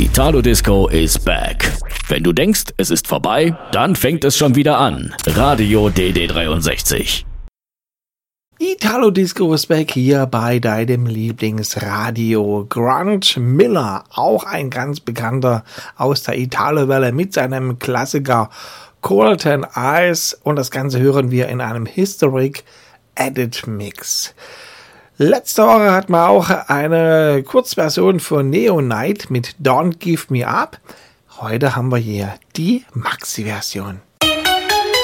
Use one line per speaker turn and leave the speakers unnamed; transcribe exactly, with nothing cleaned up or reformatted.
Italo Disco is back. Wenn du denkst, es ist vorbei, dann fängt es schon wieder an. Radio D D dreiundsechzig.
Italo Disco is back hier bei deinem Lieblingsradio. Grant Miller, auch ein ganz bekannter aus der Italo-Welle mit seinem Klassiker Colton Eyes, und das Ganze hören wir in einem Historic Edit Mix. Letzte Woche hatten wir auch eine Kurzversion von Neonite mit Don't Give Me Up. Heute haben wir hier die Maxi-Version.